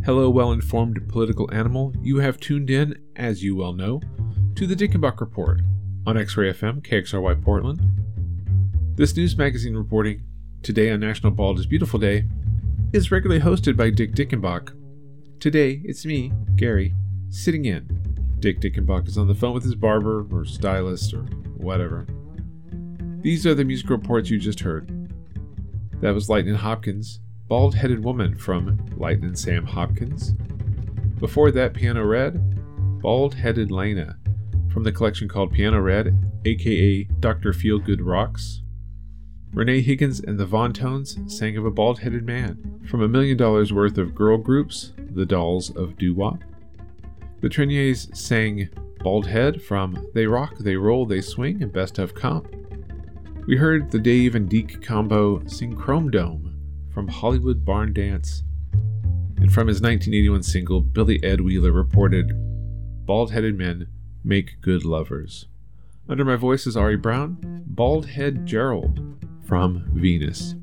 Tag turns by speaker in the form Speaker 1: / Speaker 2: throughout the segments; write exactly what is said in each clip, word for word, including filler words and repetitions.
Speaker 1: Hello, well-informed political animal. You have tuned in, as you well know, to the Dickenbach Report on X-Ray F M, K X R Y Portland. This news magazine reporting, today on National Bald is Beautiful Day, is regularly hosted by Dick Dickenbach. Today, it's me, Gary, sitting in. Dick Dickenbach is on the phone with his barber or stylist or whatever. These are the music reports you just heard. That was Lightnin' Hopkins, Bald-Headed Woman from Lightnin' Sam Hopkins. Before that, Piano Red, Bald-Headed Lena from the collection called Piano Red, aka Doctor Feelgood Rocks. Renee Higgins and the Von Tones sang of a bald-headed man from a million dollars worth of girl groups, the Dolls of Doo-Wop. The Treniers sang Bald Head from They Rock, They Roll, They Swing and Best of Comp. We heard the Dave and Deke combo sing Chrome Dome from Hollywood Barn Dance. And from his nineteen eighty-one single, Billy Ed Wheeler reported, Bald-Headed Men Make Good Lovers. Under my voice is Ari Brown, Bald-Head Gerald from Venus.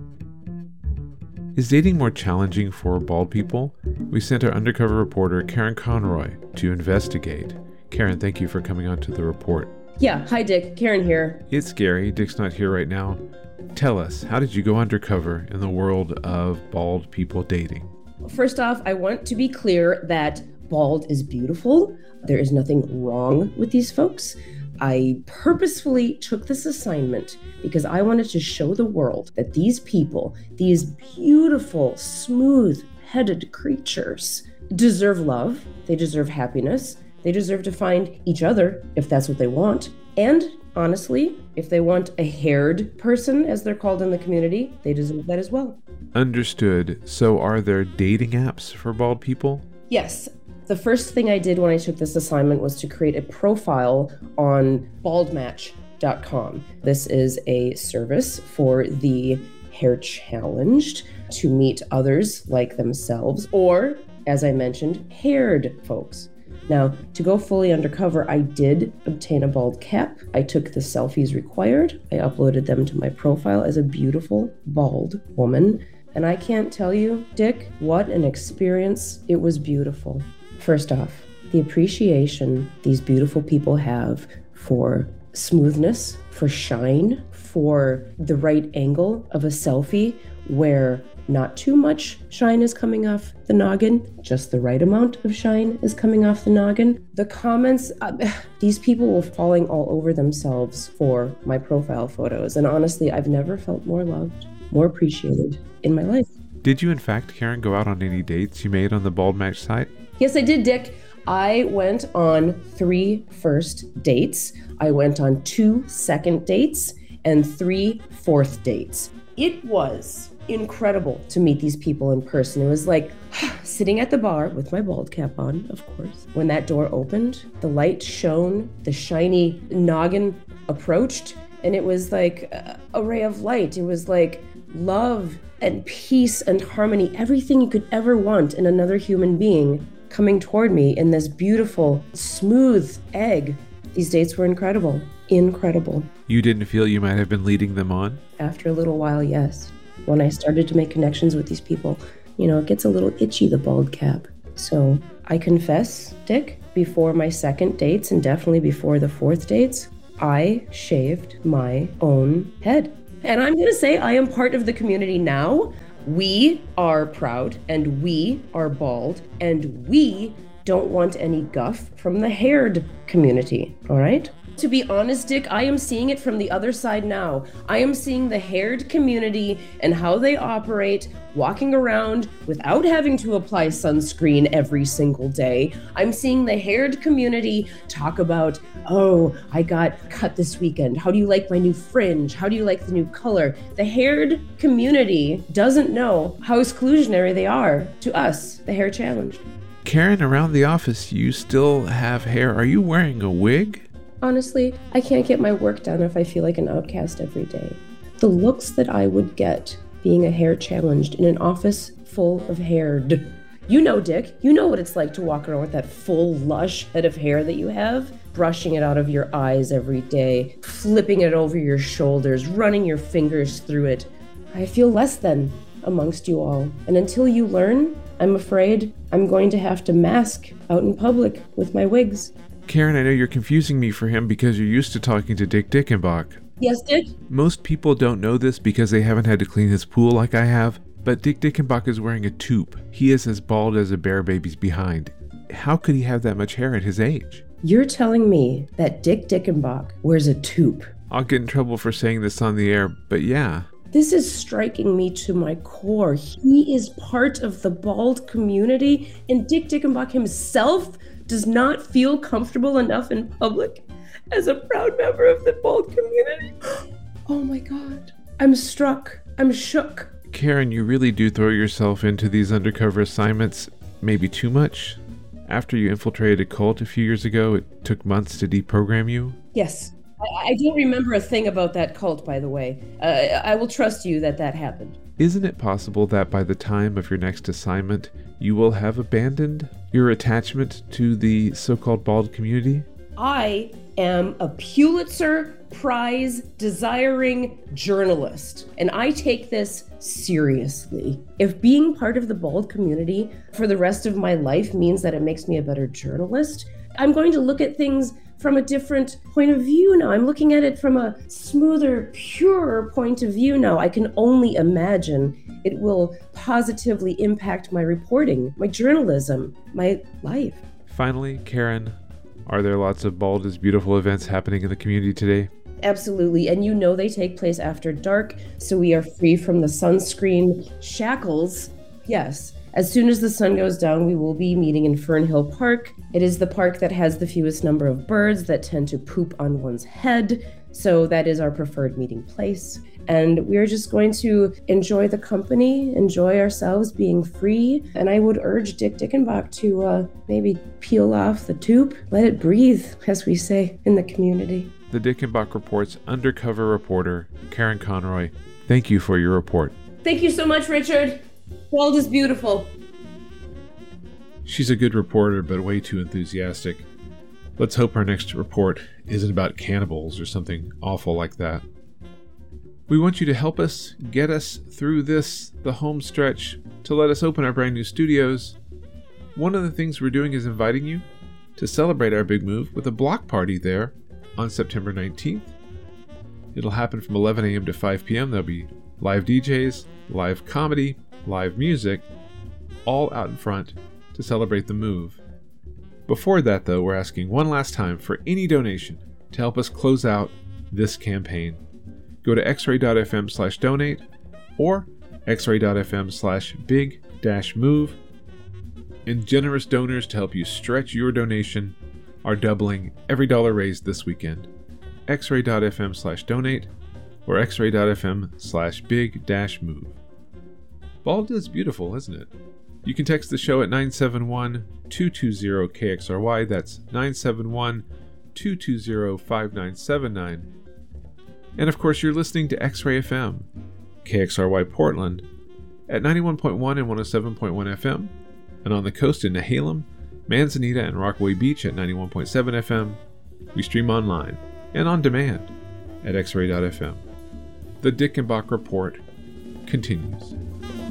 Speaker 1: Is dating more challenging for bald people? We sent our undercover reporter, Karen Conroy, to investigate. Karen, thank you for coming on to the report.
Speaker 2: Yeah, hi Dick, Karen here.
Speaker 1: It's Gary. Dick's not here right now. Tell us, how did you go undercover in the world of bald people dating?
Speaker 2: First off, I want to be clear that bald is beautiful. There is nothing wrong with these folks. I purposefully took this assignment because I wanted to show the world that these people, these beautiful, smooth-headed creatures, deserve love, they deserve happiness, they deserve to find each other if that's what they want, and honestly, if they want a haired person, as they're called in the community, they deserve that as well.
Speaker 1: Understood. So are there dating apps for bald people?
Speaker 2: Yes. The first thing I did when I took this assignment was to create a profile on bald match dot com. This is a service for the hair challenged to meet others like themselves, or, as I mentioned, haired folks. Now, to go fully undercover, I did obtain a bald cap. I took the selfies required. I uploaded them to my profile as a beautiful bald woman. And I can't tell you, Dick, what an experience. It was beautiful. First off, the appreciation these beautiful people have for smoothness, for shine, for the right angle of a selfie where not too much shine is coming off the noggin, just the right amount of shine is coming off the noggin. The comments, uh, these people were falling all over themselves for my profile photos. And honestly, I've never felt more loved, more appreciated in my life.
Speaker 1: Did you, in fact, Karen, go out on any dates you made on the Bald Match site?
Speaker 2: Yes, I did, Dick. I went on three first dates. I went on two second dates and three fourth dates. It was incredible to meet these people in person. It was like sitting at the bar with my bald cap on, of course. When that door opened, the light shone, the shiny noggin approached, and it was like a ray of light. It was like love and peace and harmony, everything you could ever want in another human being coming toward me in this beautiful, smooth egg. These dates were incredible. Incredible.
Speaker 1: You didn't feel you might have been leading them on?
Speaker 2: After a little while, yes. When I started to make connections with these people, you know, it gets a little itchy, the bald cap. So I confess, Dick, before my second dates and definitely before the fourth dates, I shaved my own head. And I'm going to say I am part of the community now. We are proud and we are bald and we don't want any guff from the haired community, all right? To be honest, Dick, I am seeing it from the other side now. I am seeing the haired community and how they operate, walking around without having to apply sunscreen every single day. I'm seeing the haired community talk about, oh, I got cut this weekend. How do you like my new fringe? How do you like the new color? The haired community doesn't know how exclusionary they are to us, the hair challenged.
Speaker 1: Karen, around the office, you still have hair. Are you wearing a wig?
Speaker 2: Honestly, I can't get my work done if I feel like an outcast every day. The looks that I would get being a hair challenged in an office full of haired. You know, Dick, you know what it's like to walk around with that full, lush head of hair that you have, brushing it out of your eyes every day, flipping it over your shoulders, running your fingers through it. I feel less than amongst you all. And until you learn I'm afraid I'm going to have to mask out in public with my wigs.
Speaker 1: Karen, I know you're confusing me for him because you're used to talking to Dick Dickenbach.
Speaker 2: Yes, Dick?
Speaker 1: Most people don't know this because they haven't had to clean his pool like I have, but Dick Dickenbach is wearing a toque. He is as bald as a bear baby's behind. How could he have that much hair at his age?
Speaker 2: You're telling me that Dick Dickenbach wears a toque?
Speaker 1: I'll get in trouble for saying this on the air, but yeah.
Speaker 2: This is striking me to my core. He is part of the bald community, and Dick Dickenbach himself does not feel comfortable enough in public as a proud member of the bald community. Oh my God. I'm struck. I'm shook.
Speaker 1: Karen, you really do throw yourself into these undercover assignments maybe too much. After you infiltrated a cult a few years ago, it took months to deprogram you?
Speaker 2: Yes. I, I don't remember a thing about that cult, by the way. Uh, I will trust you that that happened.
Speaker 1: Isn't it possible that by the time of your next assignment, you will have abandoned your attachment to the so-called bald community?
Speaker 2: I am a Pulitzer Prize desiring journalist, and I take this seriously. If being part of the bald community for the rest of my life means that it makes me a better journalist, I'm going to look at things from a different point of view now. I'm looking at it from a smoother, purer point of view now. I can only imagine it will positively impact my reporting, my journalism, my life.
Speaker 1: Finally, Karen, are there lots of Bald is Beautiful events happening in the community today?
Speaker 2: Absolutely, and you know they take place after dark, so we are free from the sunscreen shackles. Yes, as soon as the sun goes down, we will be meeting in Fernhill Park. It is the park that has the fewest number of birds that tend to poop on one's head, so that is our preferred meeting place. And we are just going to enjoy the company, enjoy ourselves being free. And I would urge Dick Dickenbach to uh, maybe peel off the toque, let it breathe, as we say in the community.
Speaker 1: The Dickenbach Report's undercover reporter, Karen Conroy, thank you for your report.
Speaker 2: Thank you so much, Richard. Bald is beautiful.
Speaker 1: She's a good reporter, but way too enthusiastic. Let's hope our next report isn't about cannibals or something awful like that. We want you to help us get us through this, the home stretch, to let us open our brand new studios. One of the things we're doing is inviting you to celebrate our big move with a block party there on September nineteenth. It'll happen from eleven a.m. to five p.m. There'll be live D Js, live comedy, live music, all out in front to celebrate the move. Before that, though, we're asking one last time for any donation to help us close out this campaign. Go to xray.fm slash donate or xray.fm slash big dash move. And generous donors to help you stretch your donation are doubling every dollar raised this weekend. xray.fm slash donate or xray.fm slash big dash move. Bald is beautiful, isn't it? You can text the show at nine seven one, two two zero, K X R Y. That's nine seven one, two two zero, five nine seven nine. And of course, you're listening to X-Ray F M, K X R Y Portland, at ninety-one point one and one oh seven point one F M, and on the coast in Nehalem, Manzanita, and Rockaway Beach at ninety-one point seven F M. We stream online and on demand at x ray dot f m. The Dickenbach Report continues.